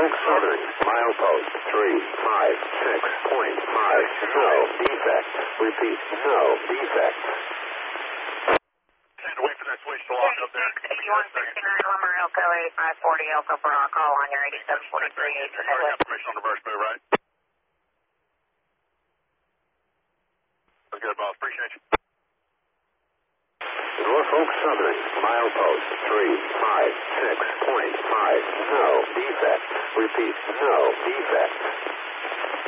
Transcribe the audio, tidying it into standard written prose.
Norfolk Southern, milepost 356.5. No defect. Repeat, no defect. And wait for that switch to lock up there. 8169 Hummer, Elko 8540, Elko for on call on your 8743. Permission on reverse move, right? That's good, boss. Appreciate you. Norfolk Southern, milepost 356.5. No defect. Repeat, no defect.